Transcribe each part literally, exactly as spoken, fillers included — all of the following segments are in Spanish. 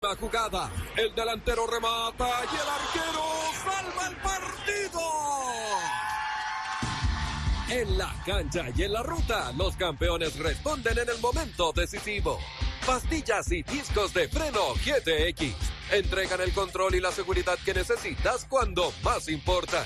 la jugada. El delantero remata y el arquero salva el partido. En la cancha y en la ruta, los campeones responden en el momento decisivo. Pastillas y discos de freno G T X entregan el control y la seguridad que necesitas cuando más importa.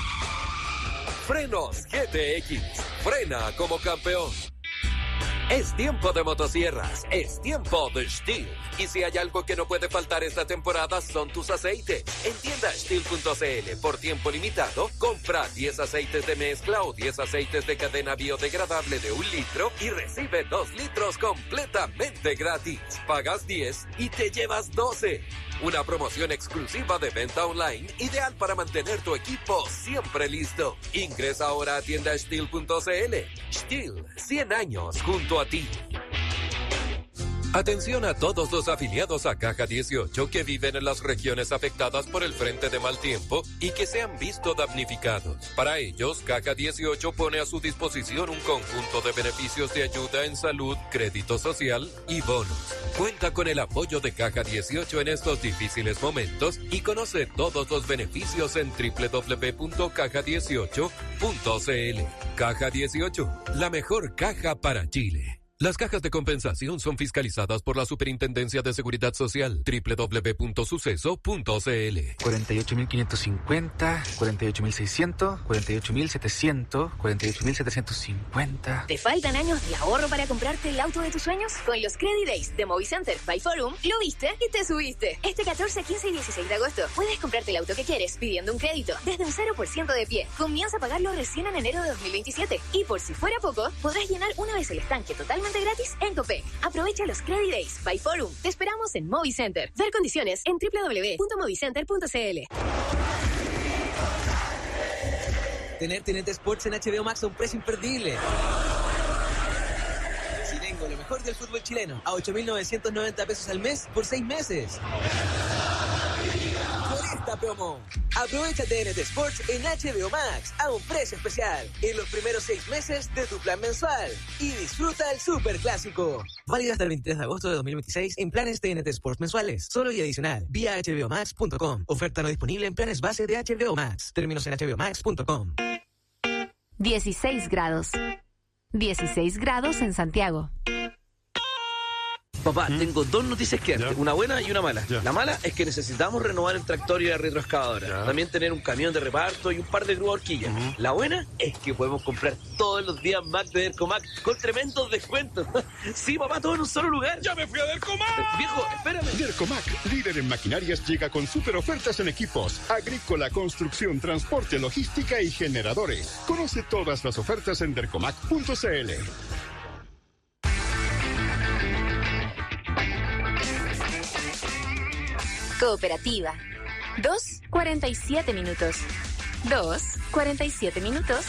Frenos G T X. Frena como campeón. Es tiempo de motosierras, es tiempo de Stihl. Y si hay algo que no puede faltar esta temporada son tus aceites. En tienda Stihl punto c l, por tiempo limitado, compra diez aceites de mezcla o diez aceites de cadena biodegradable de un litro y recibe dos litros completamente gratis. Pagas diez y te llevas doce. Una promoción exclusiva de venta online, ideal para mantener tu equipo siempre listo. Ingresa ahora a tienda Stihl punto c l. Stihl, cien años junto a ti. Atención a todos los afiliados a Caja dieciocho que viven en las regiones afectadas por el frente de mal tiempo y que se han visto damnificados. Para ellos, Caja dieciocho pone a su disposición un conjunto de beneficios de ayuda en salud, crédito social y bonos. Cuenta con el apoyo de Caja dieciocho en estos difíciles momentos y conoce todos los beneficios en doble u doble u doble u punto caja dieciocho punto c l. Caja dieciocho, la mejor caja para Chile. Las cajas de compensación son fiscalizadas por la Superintendencia de Seguridad Social. doble u doble u doble u punto suceso punto c l. cuarenta y ocho mil quinientos cincuenta, cuarenta y ocho mil seiscientos, cuarenta y ocho mil setecientos, cuarenta y ocho mil setecientos cincuenta. ¿Te faltan años de ahorro para comprarte el auto de tus sueños? Con los Credit Days de Movicenter by Forum, lo viste y te subiste. Este catorce, quince y dieciséis de agosto puedes comprarte el auto que quieres pidiendo un crédito desde un cero por ciento de pie. Comienza a pagarlo recién en enero de dos mil veintisiete. Y por si fuera poco, podrás llenar una vez el estanque totalmente gratis en Copec. Aprovecha los Credit Days by Forum. Te esperamos en Movicenter. Ver condiciones en doble u doble u doble u punto movicenter punto c l. Tener T N T Sports en H B O Max a un precio imperdible. Si tengo lo mejor del fútbol chileno a ocho mil novecientos noventa pesos al mes por seis meses. Por esta promo, aprovecha T N T Sports en H B O Max a un precio especial en los primeros seis meses de tu plan mensual y disfruta el Super Clásico. Válido hasta el veintitrés de agosto de dos mil veintiséis en planes T N T Sports mensuales, solo y adicional, vía h b o max punto com. Oferta no disponible en planes base de H B O Max. Términos en h b o max punto com. dieciséis grados. dieciséis grados en Santiago. Papá, ¿Mm? tengo dos noticias que darte, una buena y una mala. Ya. La mala es que necesitamos renovar el tractor y la retroexcavadora. Ya. También tener un camión de reparto y un par de grúas horquillas. Uh-huh. La buena es que podemos comprar todos los días Mac de Dercomac con tremendos descuentos. Sí, papá, todo en un solo lugar. ¡Ya me fui a Dercomac! Eh, viejo, espérame. Dercomac, líder en maquinarias, llega con super ofertas en equipos, agrícola, construcción, transporte, logística y generadores. Conoce todas las ofertas en dercomac punto c l. Cooperativa. Dos, cuarenta y siete minutos. Dos, cuarenta y siete minutos.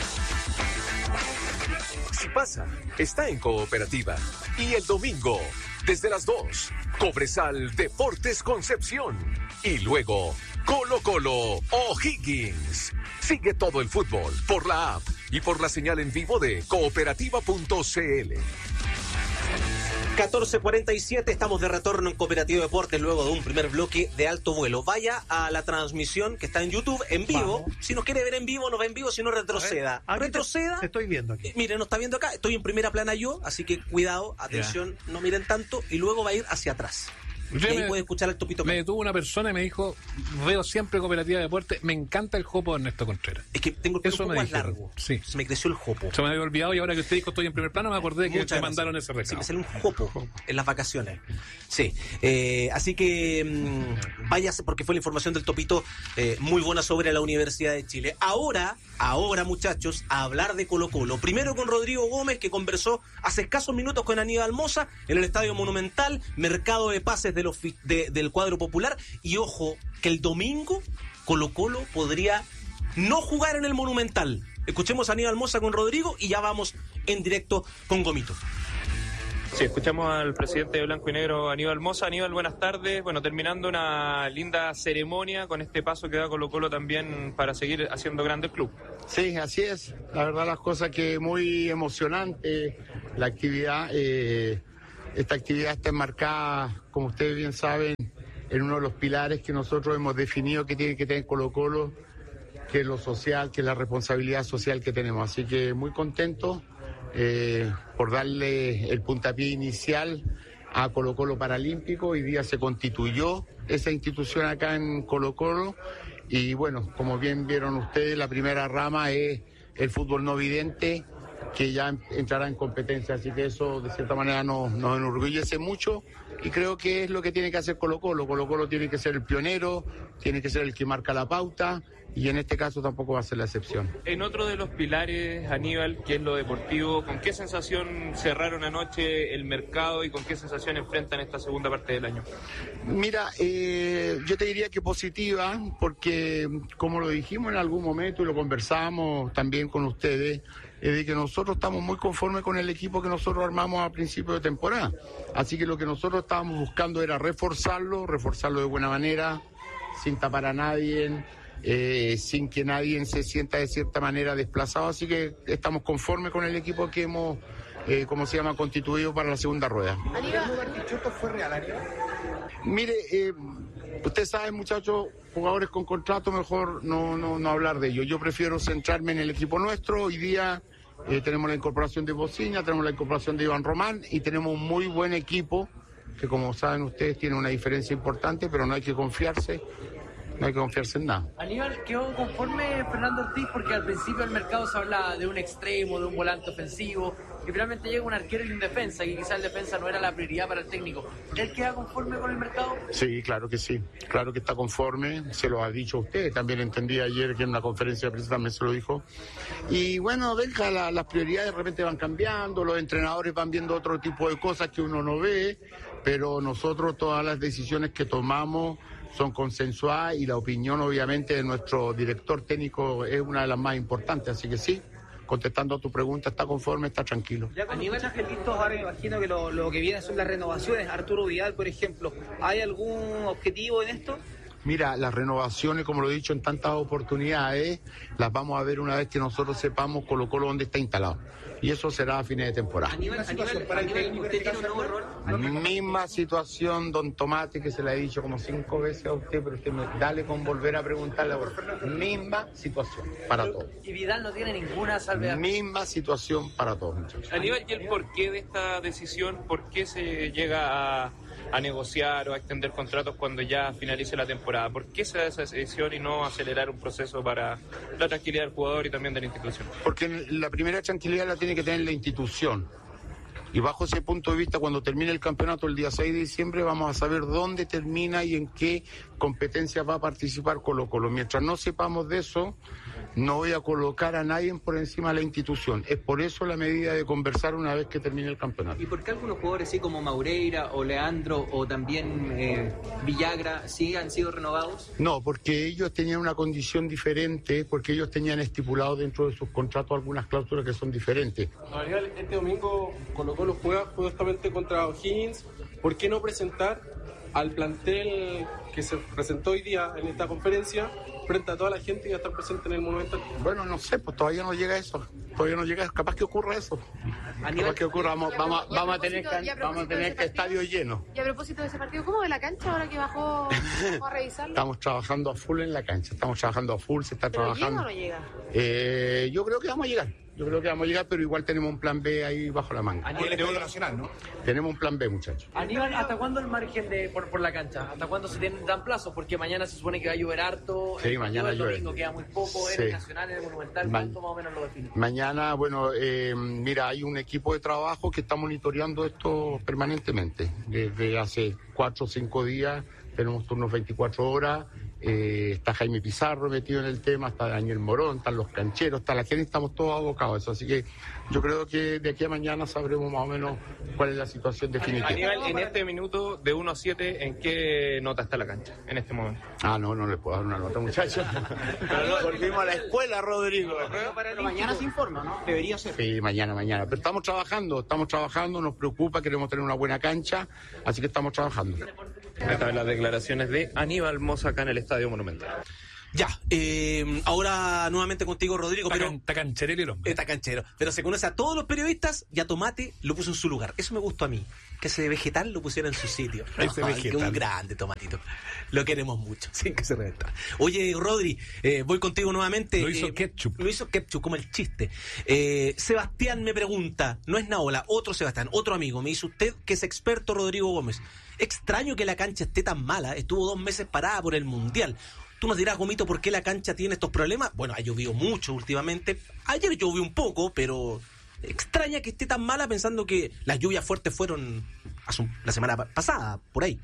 Si pasa, está en Cooperativa. Y el domingo, desde las dos, Cobresal Deportes Concepción. Y luego, Colo Colo O'Higgins. Sigue todo el fútbol por la app y por la señal en vivo de cooperativa punto c l. catorce cuarenta y siete, estamos de retorno en Cooperativa Deportes luego de un primer bloque de alto vuelo. Vaya a la transmisión que está en YouTube en vivo. Vamos. Si nos quiere ver en vivo, nos ve en vivo, si no retroceda. A ver, retroceda. Te, te estoy viendo aquí. Eh, mire, nos está viendo acá, estoy en primera plana yo, así que cuidado, atención, yeah. no miren tanto y luego va a ir hacia atrás. Y ahí me, puede escuchar el topito. Me detuvo una persona y me dijo, veo siempre Cooperativa de Deportes, me encanta el jopo de Ernesto Contreras. Es que tengo el pelo un poco más largo. Sí. Se me creció el jopo. Se me había olvidado y ahora que usted dijo estoy en primer plano me acordé que Muchas te mandaron gracias. ese recado. Sí, me salió un jopo en las vacaciones. Sí. Eh, así que mmm, váyase porque fue la información del topito eh, muy buena sobre la Universidad de Chile. Ahora, ahora muchachos, a hablar de Colo Colo. Primero con Rodrigo Gómez, que conversó hace escasos minutos con Aníbal Mosa en el Estadio Monumental, mercado de pases de los de, del cuadro popular. Y ojo, que el domingo Colo Colo podría no jugar en el Monumental. Escuchemos a Aníbal Mosa con Rodrigo y ya vamos en directo con Gomito. Sí, escuchamos al presidente de Blanco y Negro, Aníbal Mosa. Aníbal, buenas tardes. Bueno, terminando una linda ceremonia con este paso que da Colo Colo también para seguir haciendo grande el club. Sí, así es. La verdad las cosas que muy emocionante la actividad. Eh, esta actividad está enmarcada, como ustedes bien saben, en uno de los pilares que nosotros hemos definido que tiene que tener Colo-Colo, que es lo social, que es la responsabilidad social que tenemos. Así que muy contento eh, por darle el puntapié inicial a Colo-Colo Paralímpico. Hoy día se constituyó esa institución acá en Colo-Colo y bueno, como bien vieron ustedes, la primera rama es el fútbol no vidente, que ya entrará en competencia, así que eso de cierta manera nos, nos enorgullece mucho y creo que es lo que tiene que hacer Colo-Colo. Colo-Colo tiene que ser el pionero, tiene que ser el que marca la pauta y en este caso tampoco va a ser la excepción. En otro de los pilares, Aníbal, que es lo deportivo, ¿con qué sensación cerraron anoche el mercado y con qué sensación enfrentan esta segunda parte del año? Mira, eh, yo te diría que positiva, porque como lo dijimos en algún momento y lo conversamos también con ustedes, es de que nosotros estamos muy conformes con el equipo que nosotros armamos a principio de temporada. Así que lo que nosotros estábamos buscando era reforzarlo, reforzarlo de buena manera, sin tapar a nadie, eh, sin que nadie se sienta de cierta manera desplazado. Así que estamos conformes con el equipo que hemos, eh, como se llama, constituido para la segunda rueda. ¿Chuto fue real, Aníbal? Mire, eh, usted sabe, muchachos, jugadores con contrato, mejor no, no, no hablar de ellos. Yo prefiero centrarme en el equipo nuestro. Hoy día eh, tenemos la incorporación de Bociña, tenemos la incorporación de Iván Román y tenemos un muy buen equipo que, como saben ustedes, tiene una diferencia importante, pero no hay que confiarse, no hay que confiarse en nada. Aníbal, ¿quedó conforme Fernando Ortiz? Porque al principio del mercado se habla de un extremo, de un volante ofensivo, y finalmente llega un arquero y un defensa, y quizás el defensa no era la prioridad para el técnico. ¿Él queda conforme con el mercado? Sí, claro que sí, claro que está conforme, se lo ha dicho usted, también entendí ayer que en una conferencia de prensa también se lo dijo. Y bueno, Benja, la, las prioridades de repente van cambiando, los entrenadores van viendo otro tipo de cosas que uno no ve, pero nosotros todas las decisiones que tomamos son consensuadas y la opinión obviamente de nuestro director técnico es una de las más importantes, así que sí. Contestando a tu pregunta, está conforme, está tranquilo. Ya con nivel angelitos, ahora me imagino que lo, lo que viene son las renovaciones. Arturo Vidal, por ejemplo, ¿hay algún objetivo en esto? Mira, las renovaciones, como lo he dicho en tantas oportunidades, las vamos a ver una vez que nosotros sepamos Colo-Colo dónde está instalado. Y eso será a fines de temporada. Aníbal, Aníbal, para el técnico, ¿usted tiene un nuevo rol? Misma situación, don Tomate, que se la he dicho como cinco veces a usted, pero usted me dale con volver a preguntarle ahora. Misma situación para todos. Y Vidal no tiene ninguna salvedad. Misma situación para todos, muchachos. Aníbal, ¿y el porqué de esta decisión? ¿Por qué se llega a, a negociar o a extender contratos cuando ya finalice la temporada? ¿Por qué se da esa decisión y no acelerar un proceso para la tranquilidad del jugador y también de la institución? Porque la primera tranquilidad la tiene que tener la institución. Y bajo ese punto de vista, cuando termine el campeonato el día seis de diciembre, vamos a saber dónde termina y en qué competencia va a participar Colo-Colo. Mientras no sepamos de eso, no voy a colocar a nadie por encima de la institución. Es por eso la medida de conversar una vez que termine el campeonato. ¿Y por qué algunos jugadores así como Maureira o Leandro o también eh, Villagra sí han sido renovados? No, porque ellos tenían una condición diferente, porque ellos tenían estipulado dentro de sus contratos algunas cláusulas que son diferentes. Aníbal, este domingo Colo-Colo juega justamente contra O'Higgins. ¿Por qué no presentar al plantel que se presentó hoy día en esta conferencia frente a toda la gente y a estar presente en el Monumental? Bueno, no sé, pues todavía no llega eso. Todavía no llega, capaz que ocurra eso. Capaz que ocurra, vamos, vamos, a, vamos a tener, vamos a tener que estadio lleno. Y a propósito de ese partido, ¿cómo ve la cancha ahora que bajó a revisarlo? Estamos trabajando a full en la cancha, estamos trabajando a full, se está ¿Pero trabajando. llega o no llega? Eh, yo creo que vamos a llegar. Yo creo que vamos a llegar, pero igual tenemos un plan B ahí bajo la manga. Aníbal, el Estadio Nacional, ¿no? Tenemos un plan B, muchachos. Aníbal, ¿hasta cuándo el margen de por, por la cancha? ¿Hasta cuándo se tienen dan plazos? Porque mañana se supone que va a llover harto. Sí, el mañana el llueve. domingo queda muy poco. Sí. En el Nacional, en el Monumental, Ma- ¿cuánto más o menos lo define? Mañana, bueno, eh, mira, hay un equipo de trabajo que está monitoreando esto permanentemente. Desde hace cuatro o cinco días tenemos turnos veinticuatro horas. Eh, está Jaime Pizarro metido en el tema, está Daniel Morón, están los cancheros, está la gente, estamos todos abocados a eso. Así que yo creo que de aquí a mañana sabremos más o menos cuál es la situación definitiva. Aníbal, en este minuto de uno a siete, ¿en qué nota está la cancha en este momento? Ah, no, no le puedo dar una nota, muchachos. Volvimos a la escuela, Rodrigo. Pero mañana se informa, ¿no? Debería ser. Sí, mañana, mañana. Pero estamos trabajando, estamos trabajando, nos preocupa, queremos tener una buena cancha, así que estamos trabajando. Estas son las declaraciones de Aníbal Mosa acá en el Estadio Monumental. Ya, eh, ahora nuevamente contigo, Rodrigo. Tacan, pero tacanchero el hombre. Eh, tacanchero. Pero se conoce a todos los periodistas y a Tomate lo puso en su lugar. Eso me gustó a mí. Que ese vegetal lo pusiera en su sitio. Ese Ay, vegetal. que un grande Tomatito. Lo queremos mucho, sin que se reventara. Oye, Rodri, eh, voy contigo nuevamente. Lo hizo eh, ketchup. Lo hizo ketchup, como el chiste. Eh, Sebastián me pregunta, no es Naola, otro Sebastián, otro amigo. Me dice usted que es experto, Rodrigo Gómez. Extraño que la cancha esté tan mala. Estuvo dos meses parada por el Mundial. Tú nos dirás, Gomito, ¿por qué la cancha tiene estos problemas? Bueno, ha llovido mucho últimamente. Ayer llovió un poco, pero extraña que esté tan mala pensando que las lluvias fuertes fueron hace la semana pasada, por ahí.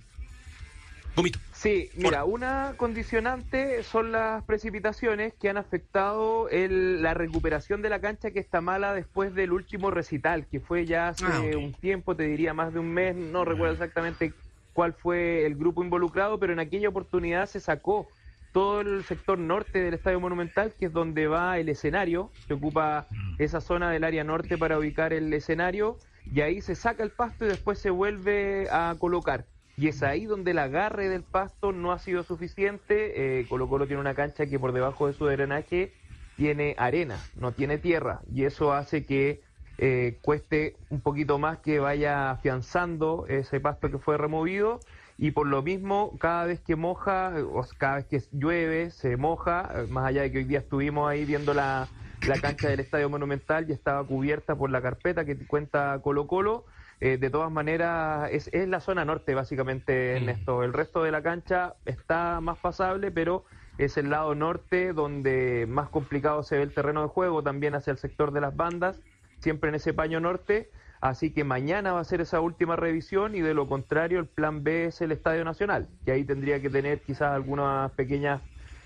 Gomito. Sí, mira, una condicionante son las precipitaciones que han afectado el, la recuperación de la cancha, que está mala después del último recital, que fue ya hace Ah, okay. un tiempo, te diría más de un mes, no recuerdo exactamente cuál fue el grupo involucrado, pero en aquella oportunidad se sacó todo el sector norte del Estadio Monumental, que es donde va el escenario, se ocupa esa zona del área norte para ubicar el escenario, y ahí se saca el pasto y después se vuelve a colocar. Y es ahí donde el agarre del pasto no ha sido suficiente. eh, Colo Colo tiene una cancha que por debajo de su drenaje tiene arena, no tiene tierra, y eso hace que eh, cueste un poquito más que vaya afianzando ese pasto que fue removido. Y por lo mismo, cada vez que moja, o cada vez que llueve, se moja, más allá de que hoy día estuvimos ahí viendo la, la cancha del Estadio Monumental y estaba cubierta por la carpeta que cuenta Colo Colo, eh, de todas maneras es, es la zona norte básicamente, en esto. El resto de la cancha está más pasable, pero es el lado norte donde más complicado se ve el terreno de juego, también hacia el sector de las bandas, siempre en ese paño norte. Así que mañana va a ser esa última revisión y de lo contrario el plan B es el Estadio Nacional, que ahí tendría que tener quizás algunas pequeñas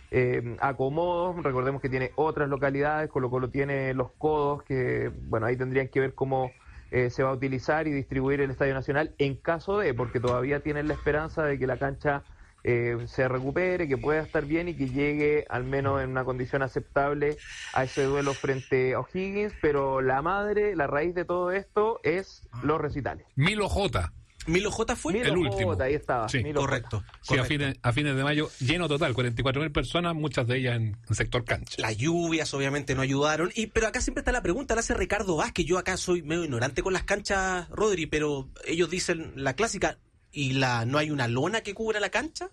eh, acomodos. Recordemos que tiene otras localidades, Colo Colo tiene Los Codos, que bueno, ahí tendrían que ver cómo eh, se va a utilizar y distribuir el Estadio Nacional en caso de, porque todavía tienen la esperanza de que la cancha eh, se recupere, que pueda estar bien y que llegue al menos en una condición aceptable a ese duelo frente a O'Higgins, pero la madre, la raíz de todo esto es los recitales. Milo J. Milo J fue Milo el último. J, ahí estaba. Sí, Milo correcto. J. Sí, a fines, a fines de mayo, lleno total, cuarenta y cuatro mil personas, muchas de ellas en, en sector cancha. Las lluvias obviamente no ayudaron, y pero acá siempre está la pregunta, la hace Ricardo Vázquez. Yo acá soy medio ignorante con las canchas, Rodri, pero ellos dicen la clásica, ¿y la no hay una lona que cubra la cancha?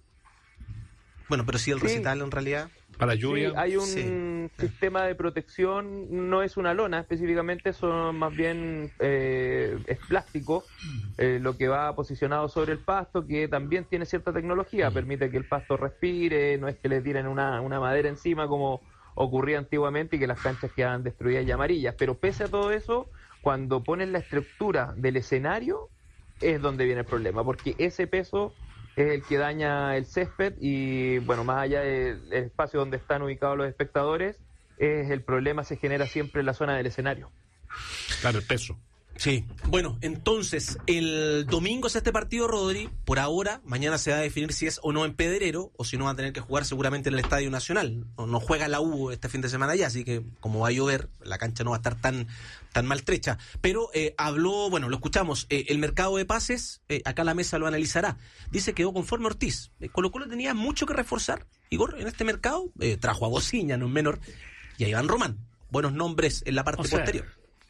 Bueno, pero sí el recital en realidad. Para lluvia. Sí, hay un Sí. sistema de protección, no es una lona específicamente, son más bien eh, es plástico, eh, lo que va posicionado sobre el pasto, que también tiene cierta tecnología, permite que el pasto respire, no es que le tiren una, una madera encima como ocurría antiguamente y que las canchas quedan destruidas y amarillas. Pero pese a todo eso, cuando ponen la estructura del escenario, es donde viene el problema, porque ese peso es el que daña el césped y, bueno, más allá del espacio donde están ubicados los espectadores, es el problema se genera siempre en la zona del escenario. Claro, el peso. Sí. Bueno, entonces, el domingo es este partido, Rodri. Por ahora, mañana se va a definir si es o no en Pedrero, o si no va a tener que jugar seguramente en el Estadio Nacional. No, no juega la U este fin de semana ya, así que como va a llover, la cancha no va a estar tan, tan maltrecha. Pero eh, habló, bueno, lo escuchamos, eh, el mercado de pases, eh, acá la mesa lo analizará. Dice que quedó conforme Ortiz. Eh, Colo Colo tenía mucho que reforzar, Igor, en este mercado. Eh, trajo a Bociña, no es menor, y a Iván Román. Buenos nombres en la parte O sea, posterior.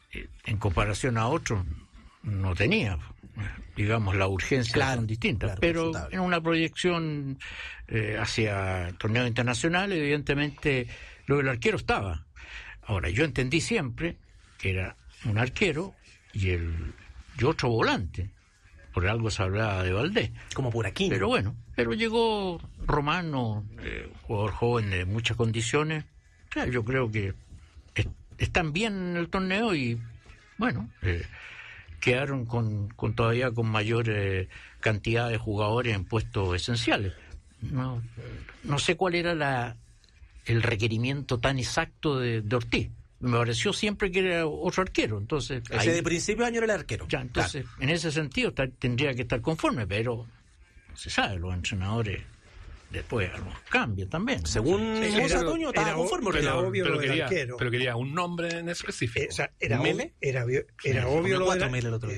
En comparación a otros, no tenía, digamos, las urgencias Claro, son distintas, claro, pero infutable. en una proyección eh, hacia el torneo internacional, evidentemente lo del arquero estaba. Ahora, yo entendí siempre que era un arquero y el y otro volante, por algo se hablaba de Valdés. Como por aquí. Pero bueno, pero llegó Romano, eh, jugador joven de muchas condiciones. O sea, yo creo que es- están bien en el torneo y, bueno, eh, quedaron con, con todavía con mayor eh, cantidad de jugadores en puestos esenciales. No, no sé cuál era la el requerimiento tan exacto de, de Ortiz. Me pareció siempre que era otro arquero, entonces... Ese ahí- de principio de año era el arquero. ya, entonces, en ese sentido ta- tendría que estar conforme, pero se sabe, los entrenadores después los cambian también. Según Sí, Moza era- Toño, estaba era- conforme. era Ortega. obvio pero, lo del quería, arquero. pero quería un nombre en específico. O sea, era ¿Mele? obvio, era, obvio- era Sí, obvio comió lo cuatro de la- Mele el otro día.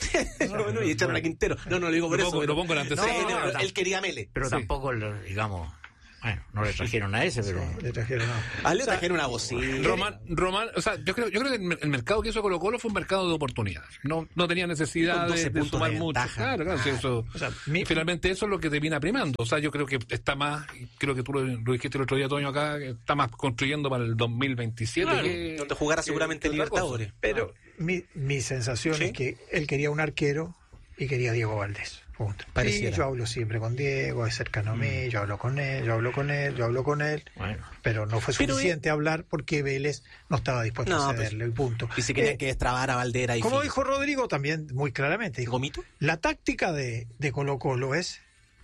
Bueno, y echaron a Quintero. No, no lo digo por Lo eso. pongo- pero- lo pongo en la No, antesala. no, pero él quería Mele. Pero Sí. tampoco, lo- digamos, Bueno, no le trajeron a ese, pero... Le trajeron a... Ah, le trajeron una bocina. Román, Román, o sea, yo creo, yo creo que el, el mercado que hizo Colo Colo fue un mercado de oportunidades. No, no tenía necesidad de, de sumar mucho. Claro, claro, sí, eso, o sea, mi... finalmente eso es lo que termina primando. O sea, yo creo que está más, creo que tú lo, lo dijiste el otro día, Toño, acá, que está más construyendo para el dos mil veintisiete. Claro, que, donde jugará seguramente Libertadores. Pero mi, mi sensación ¿sí? es que él quería un arquero y quería Diego Valdés. Punto. Y yo hablo siempre con Diego, es cercano a mí, mm. yo hablo con él, yo hablo con él, yo hablo con él, bueno. pero no fue suficiente pero, hablar porque Vélez no estaba dispuesto no, a cederle, el punto. Y si querían eh, que destrabar a Valdera y como fin. dijo Rodrigo también muy claramente, dijo, ¿Gomito? La táctica de, de Colo Colo es: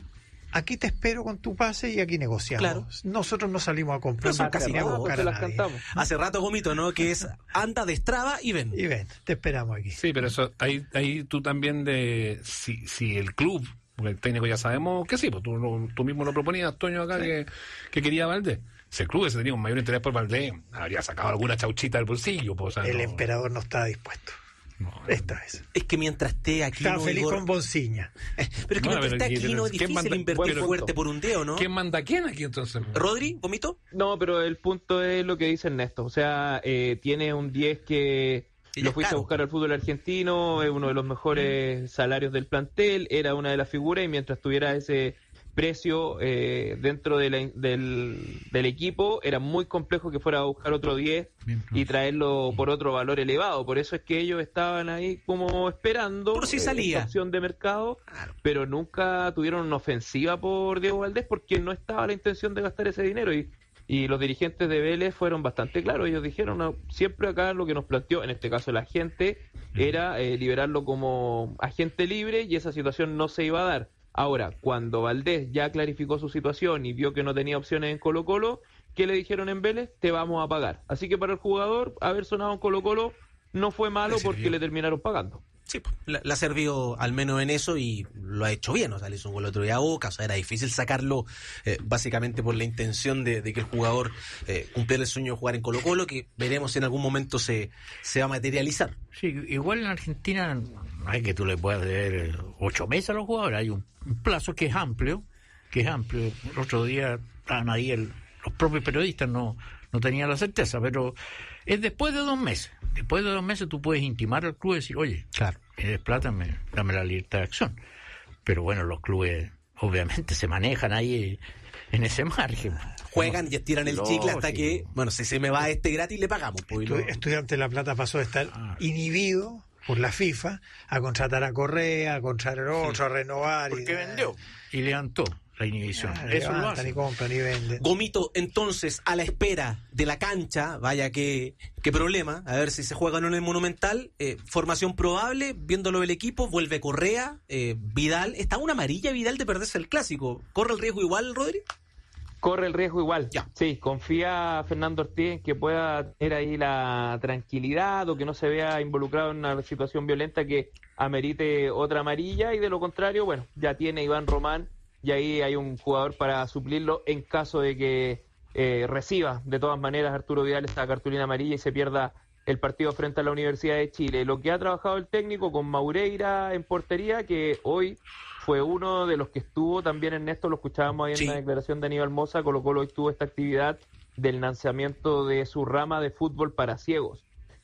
aquí te espero con tu pase y aquí negociamos. Claro. Nosotros no salimos a comprar no, casi ni a buscar a las cantamos. Hace rato Gomito, ¿no? Que es anda, destraba y ven. Y ven, te esperamos aquí. Sí, pero eso ahí, ahí tú también de si, si el club, porque el técnico ya sabemos que sí, pues tú, tú mismo lo proponías, Toño, acá, sí. que, que quería Valdés. Si el club ese tenía un mayor interés por Valdés, habría sacado alguna chauchita del bolsillo. Pues, o sea, el no... emperador no estaba dispuesto. No, esta vez. Es que mientras esté aquí. Está feliz Igor... con Bonciña. Eh, pero es que no, mientras esté aquí no es difícil manda... invertir fuerte por un dedo, ¿no? ¿Quién manda a quién aquí entonces? ¿Rodri? ¿Vomito? No, pero el punto es lo que dice Ernesto. O sea, eh, tiene un diez que sí, lo fuiste caro. a buscar al fútbol argentino, es uno de los mejores mm. salarios del plantel, era una de las figuras y mientras tuviera ese precio eh, dentro de la, del, del equipo era muy complejo que fuera a buscar otro diez y traerlo por otro valor elevado. Por eso es que ellos estaban ahí como esperando por si salía eh, opción de mercado, claro. pero nunca tuvieron una ofensiva por Diego Valdés porque no estaba la intención de gastar ese dinero y, y los dirigentes de Vélez fueron bastante claros. Ellos dijeron, no, siempre acá lo que nos planteó, en este caso la gente, era eh, liberarlo como agente libre y esa situación no se iba a dar. Ahora, cuando Valdés ya clarificó su situación y vio que no tenía opciones en Colo-Colo, ¿qué le dijeron en Vélez? Te vamos a pagar. Así que para el jugador, haber sonado en Colo-Colo no fue malo porque le terminaron pagando. Sí, le ha servido al menos en eso y lo ha hecho bien. O sea, le hizo un gol otro día a Boca. O sea, era difícil sacarlo eh, básicamente por la intención de, de que el jugador eh, cumpliera el sueño de jugar en Colo-Colo, que veremos si en algún momento se, se va a materializar. Sí, igual en Argentina no hay que tú le puedas dar ocho meses a los jugadores. Hay un, un plazo que es amplio, que es amplio. El otro día estaban ahí, el, los propios periodistas no, no tenían la certeza, pero es después de dos meses. Después de dos meses tú puedes intimar al club y decir, oye, claro, eres plata, me, dame la libertad de acción. Pero bueno, los clubes obviamente se manejan ahí en ese margen. Juegan y estiran el chicle hasta que, bueno, si se me va este gratis le pagamos. Pues, Estu- Estudiante de La Plata pasó de estar ah. inhibido por la FIFA a contratar a Correa, a contratar a otro, sí. a renovar. Porque y, vendió y levantó la inhibición. Ah, eso lo hace. Ni compran ni venden. Gomito, entonces, a la espera de la cancha, vaya qué, qué problema, a ver si se juega o no en el Monumental, eh, formación probable, viéndolo el equipo, vuelve Correa, eh, Vidal, está una amarilla Vidal de perderse el Clásico, ¿corre el riesgo igual, Rodri? Corre el riesgo igual, ya. Sí, confía Fernando Ortiz en que pueda tener ahí la tranquilidad o que no se vea involucrado en una situación violenta que amerite otra amarilla y de lo contrario, bueno, ya tiene Iván Román y ahí hay un jugador para suplirlo en caso de que eh, reciba de todas maneras Arturo Vidal esta cartulina amarilla y se pierda el partido frente a la Universidad de Chile. Lo que ha trabajado el técnico con Maureira en portería, que hoy fue uno de los que estuvo también, Ernesto, lo escuchábamos ahí sí. en la declaración de Aníbal Mosa, Colo Colo hoy tuvo esta actividad del lanzamiento de su rama de fútbol para ciegos,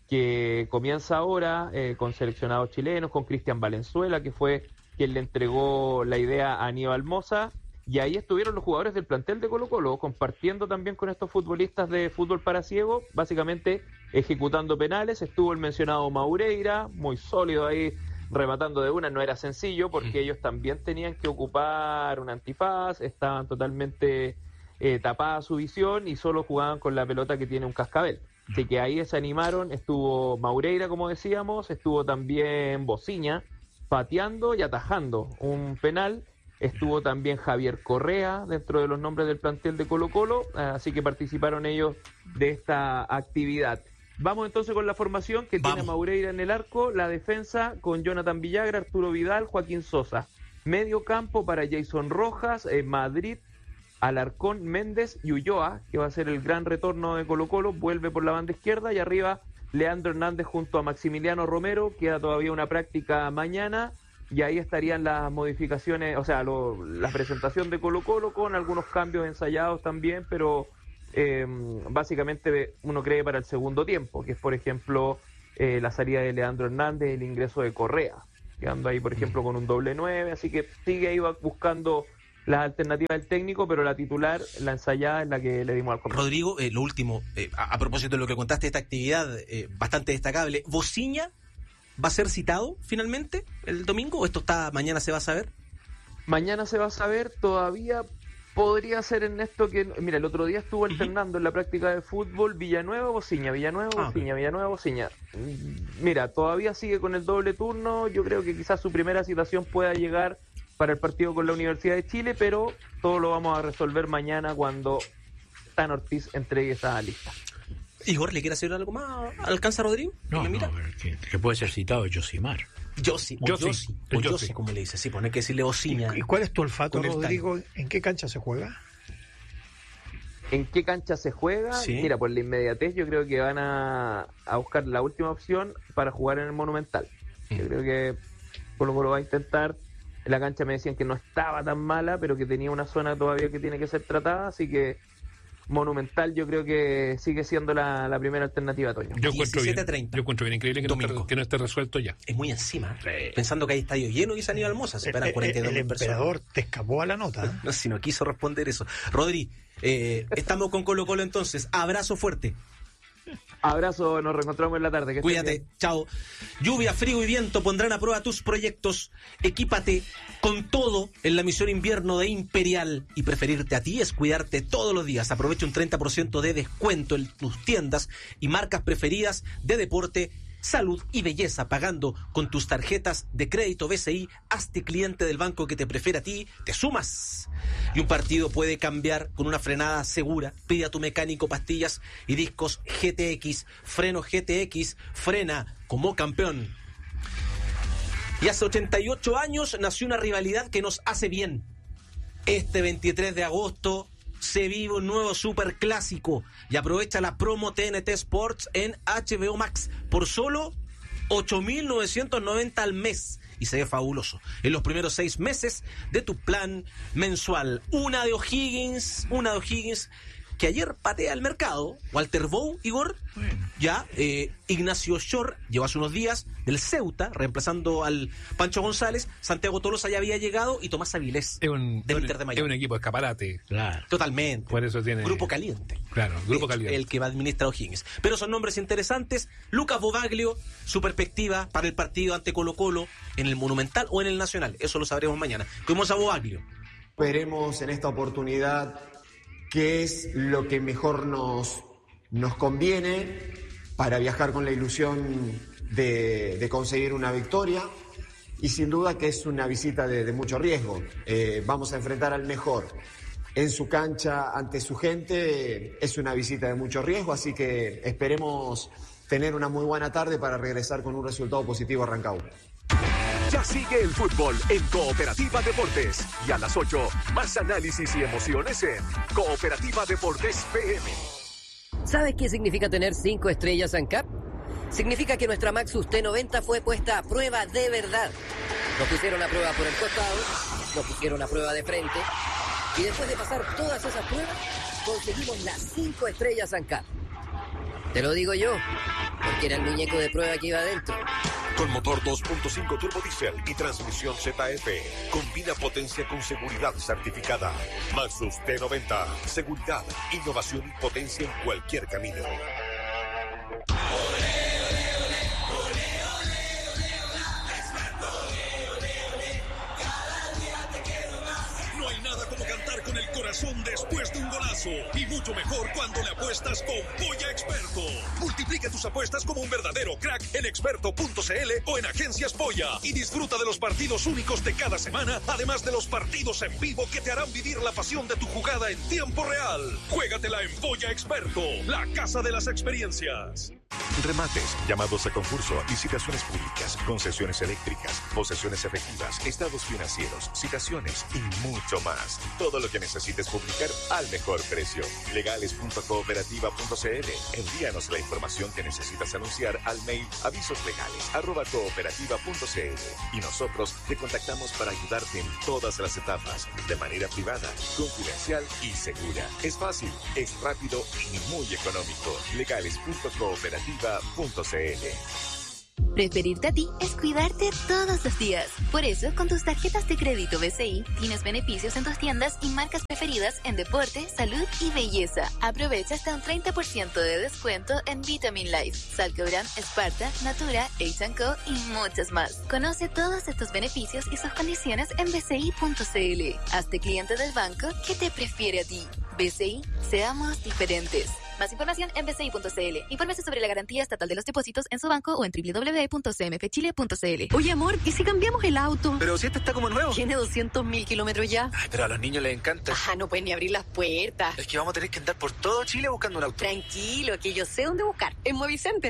que comienza ahora eh, con seleccionados chilenos, con Cristian Valenzuela, que fue quien le entregó la idea a Aníbal Mosa, y ahí estuvieron los jugadores del plantel de Colo Colo, compartiendo también con estos futbolistas de fútbol para ciegos, básicamente ejecutando penales. Estuvo el mencionado Maureira, muy sólido ahí, rematando de una, no era sencillo, porque ellos también tenían que ocupar un antifaz, estaban totalmente eh, tapada su visión y solo jugaban con la pelota que tiene un cascabel. Así que ahí se animaron, estuvo Maureira, como decíamos, estuvo también Bociña, pateando y atajando un penal. Estuvo también Javier Correa dentro de los nombres del plantel de Colo Colo, así que participaron ellos de esta actividad. Vamos entonces con la formación que Vamos. tiene Maureira en el arco, la defensa con Jonathan Villagra, Arturo Vidal, Joaquín Sosa. Medio campo para Jason Rojas, eh, Madrid, Alarcón, Méndez y Ulloa, que va a ser el gran retorno de Colo Colo, vuelve por la banda izquierda y arriba Leandro Hernández junto a Maximiliano Romero, queda todavía una práctica mañana. y ahí estarían las modificaciones, o sea, lo, la presentación de Colo-Colo con algunos cambios ensayados también, pero eh, básicamente uno cree para el segundo tiempo, que es por ejemplo eh, la salida de Leandro Hernández, el ingreso de Correa, quedando ahí por ejemplo con un doble nueve, así que sigue ahí buscando las alternativas del técnico, pero la titular, la ensayada es la que le dimos al comienzo. Rodrigo, eh, lo último, eh, a, a propósito de lo que contaste, esta actividad eh, bastante destacable, ¿Bociña va a ser citado finalmente el domingo o esto está mañana se va a saber? Mañana se va a saber, todavía podría ser Ernesto que... Mira, el otro día estuvo alternando uh-huh. en la práctica de fútbol Villanueva, Bociña, Villanueva, ah, Bociña, okay. Villanueva, Bociña. Mira, todavía sigue con el doble turno, yo creo que quizás su primera citación pueda llegar para el partido con la Universidad de Chile, pero todo lo vamos a resolver mañana cuando Tan Ortiz entregue esa lista. Igor, ¿le quiere hacer algo más? ¿Alcanza Rodrigo? No, no, que, que puede ser citado Josimar. Josi, o Josi, o Josi, como le dice, sí, pone que decirle Bociña. ¿Y, ¿Y cuál es tu olfato, Rodrigo? ¿En qué cancha se juega? ¿En qué cancha se juega? Sí. Mira, por la inmediatez yo creo que van a, a buscar la última opción para jugar en el Monumental. Mm. Yo creo que Colo Colo va a intentar. En la cancha me decían que no estaba tan mala, pero que tenía una zona todavía que tiene que ser tratada, así que Monumental yo creo que sigue siendo la, la primera alternativa, Toño. Yo encuentro bien, yo encuentro bien increíble que no, esté, que no esté resuelto ya. Es muy encima, sí. Pensando que hay estadio lleno y se han ido al Moza, se esperan cuarenta y dos mil personas. El emperador te escapó a la nota. ¿eh? No, si no quiso responder eso. Rodri, eh, estamos con Colo Colo entonces, abrazo fuerte. Abrazo, nos reencontramos en la tarde. Que Cuídate, chao. Lluvia, frío y viento pondrán a prueba tus proyectos. Equípate con todo en la misión invierno de Imperial. Y preferirte a ti es cuidarte todos los días. Aprovecha un treinta por ciento de descuento en tus tiendas y marcas preferidas de deporte, salud y belleza, pagando con tus tarjetas de crédito B C I. Hazte cliente del banco que te prefiere a ti, te sumas. Y un partido puede cambiar con una frenada segura. Pide a tu mecánico pastillas y discos G T X. Freno G T X, frena como campeón. Y hace ochenta y ocho años nació una rivalidad que nos hace bien. Este veintitrés de agosto se vive un nuevo superclásico y aprovecha la promo T N T Sports en H B O Max por solo ocho mil novecientos noventa al mes y se ve fabuloso en los primeros seis meses de tu plan mensual. Una de O'Higgins, una de O'Higgins que ayer patea el mercado. Walter Bow, Igor, bueno. ya eh, Ignacio Shore llegó hace unos días del Ceuta, reemplazando al Pancho González. Santiago Tolosa ya había llegado y Tomás Avilés es un, del Inter de Miami. Es un equipo de escaparate. Claro. Totalmente. Por eso tiene... Grupo caliente. Claro, grupo caliente. El que va a administrar O'Higgins. Pero son nombres interesantes. Lucas Bobaglio, su perspectiva para el partido ante Colo Colo en el Monumental o en el Nacional. Eso lo sabremos mañana. ¿Cómo es a Bobaglio? Veremos en esta oportunidad qué es lo que mejor nos, nos conviene para viajar con la ilusión de, de conseguir una victoria y sin duda que es una visita de, de mucho riesgo. Eh, vamos a enfrentar al mejor en su cancha ante su gente, es una visita de mucho riesgo, así que esperemos tener una muy buena tarde para regresar con un resultado positivo a Rancagua. Ya sigue el fútbol en Cooperativa Deportes. Y a las ocho, más análisis y emociones en Cooperativa Deportes P M. ¿Sabes qué significa tener cinco estrellas ANCAP? Significa que nuestra Maxus T noventa fue puesta a prueba de verdad. Nos pusieron a prueba por el costado, nos pusieron a prueba de frente, y después de pasar todas esas pruebas, conseguimos las cinco estrellas ANCAP. Te lo digo yo, porque era el muñeco de prueba que iba adentro. Con motor dos punto cinco turbo diésel y transmisión Z F. Combina potencia con seguridad certificada. Maxus T noventa. Seguridad, innovación y potencia en cualquier camino. No hay nada como cantar con el corazón después de un golazo. Y mucho mejor cuando le apuestas con Polla Experto. Multiplica tus apuestas como un verdadero crack en experto punto c l o en Agencias Polla. Y disfruta de los partidos únicos de cada semana, además de los partidos en vivo que te harán vivir la pasión de tu jugada en tiempo real. Juégatela en Polla Experto, la casa de las experiencias. Remates, llamados a concurso, licitaciones públicas, concesiones eléctricas, posesiones efectivas, estados financieros, citaciones y mucho más. Todo lo que necesites publicar al mejor precio. legales punto cooperativa punto c l. Envíanos la información que necesitas anunciar al mail avisoslegales arroba cooperativa punto c l y nosotros te contactamos para ayudarte en todas las etapas, de manera privada, confidencial y segura. Es fácil, es rápido y muy económico. legales punto cooperativa punto c l. Preferirte a ti es cuidarte todos los días. Por eso, con tus tarjetas de crédito B C I, tienes beneficios en tus tiendas y marcas preferidas en deporte, salud y belleza. Aprovecha hasta un treinta por ciento de descuento en Vitamin Life, Salcobran, Sparta, Natura, H and Co y muchas más. Conoce todos estos beneficios y sus condiciones en b c i punto c l. Hazte cliente del banco que te prefiere a ti. B C I, seamos diferentes. Más información en b c i punto c l. Infórmese sobre la garantía estatal de los depósitos en su banco o en w w w punto c m f chile punto c l. Oye, amor, ¿y si cambiamos el auto? Pero si este está como nuevo. Tiene doscientos mil kilómetros ya. Ay, pero a los niños les encanta. Ah, no pueden ni abrir las puertas. Es que vamos a tener que andar por todo Chile buscando un auto. Tranquilo, que yo sé dónde buscar. En Movicenter.